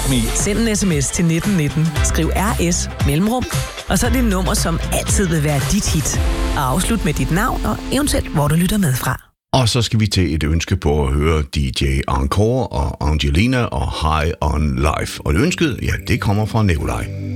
Me. Send en sms til 1919. Skriv RS mellemrum. Og så dit nummer, som altid vil være dit hit. Og afslut med dit navn og eventuelt, hvor du lytter med fra. Og så skal vi til et ønske på at høre DJ Encore og Angelina og High on Life. Og det ønsket, ja, det kommer fra Nikolaj.